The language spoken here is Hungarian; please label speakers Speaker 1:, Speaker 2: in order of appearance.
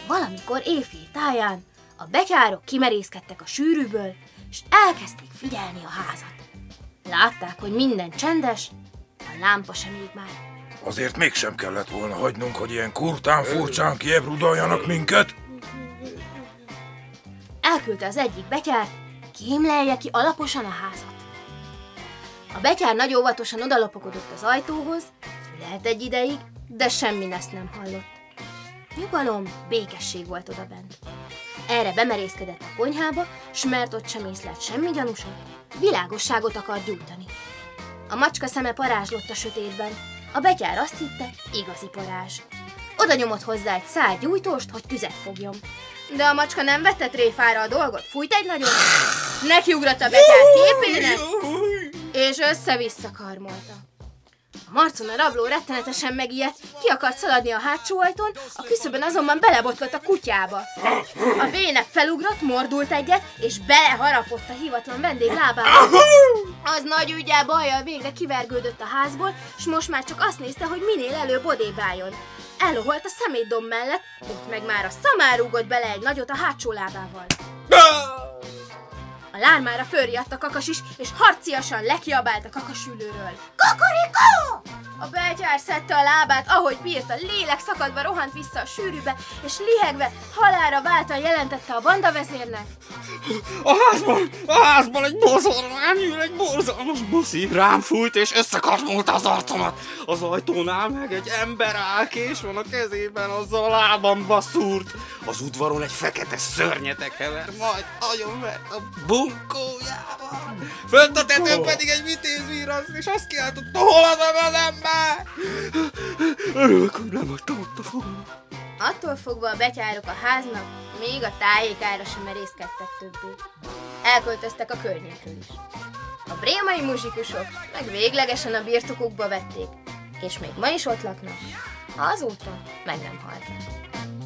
Speaker 1: Valamikor éjfél táján a betyárok kimerészkedtek a sűrűből, és elkezdték figyelni a házat. Látták, hogy minden csendes, a lámpa sem ég már.
Speaker 2: Azért mégsem kellett volna hagynunk, hogy ilyen kurtán furcsán kiebrudaljanak minket.
Speaker 1: Elküldte az egyik betyárt, kémlelje ki alaposan a házat. A betyár nagy óvatosan odalopokodott az ajtóhoz, fülelt egy ideig, de semmi ezt nem hallott. Nyugalom, békesség volt odabent. Erre bemerészkedett a konyhába, s mert ott sem észlelt semmi gyanúsat, világosságot akart gyújtani. A macska szeme parázslott a sötétben, a betyár azt hitte, igazi parázs. Oda nyomott hozzá egy szál gyújtóst, hogy tüzet fogjon. De a macska nem vette tréfára a dolgot, fújt egy nagyot, nekiugrott a betyár képének, és össze-vissza karmolta. A Marcon a rabló rettenetesen megijedt, ki akart szaladni a hátsó ajtón, a küszöbön azonban belebotlott a kutyába. A vénep felugrott, mordult egyet, és beleharapott a hivatlan vendég lábába. Az nagy ügyel bajjal végre kivergődött a házból, s most már csak azt nézte, hogy minél előbb odébb álljon. Elloholt a szemétdomb mellett, ott meg már a szamár rúgott bele egy nagyot a hátsó lábával. A lármára fölriadt a kakas is, és harciasan lekiabált a kakasülőről. Kakarikó! A betyár szedte a lábát, ahogy bírta, lélek szakadva rohant vissza a sűrűbe, és lihegve, halálra váltan jelentette a bandavezérnek.
Speaker 3: A házban egy bozormány ül, egy borzalmas buszi, rám fújt és összekarmolta az arcomat. Az ajtónál meg egy ember áll, kés van a kezében, azzal a lábamba szúrt. Az udvaron egy fekete szörnyetek hever, majd agyonvert a bunkójával. Fönt a tetőn pedig egy vitézvírasz, és azt kiáltotta, hol az az ember? Örülök, hogy nem hagytam ott a fogamat.
Speaker 1: Attól fogva a betyárok a háznak még a tájékára sem merészkedtek többé. Elköltöztek a környékről is. A brémai muzsikusok meg véglegesen a birtokukba vették, és még ma is ott laknak, azóta meg nem haltak.